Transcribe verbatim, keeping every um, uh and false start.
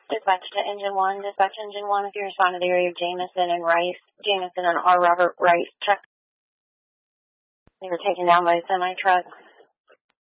Dispatch to Engine one. Dispatch Engine one if you respond to the area of Jamison and Rice. Jamison and R. Robert Rice truck. They were taken down by a semi-truck.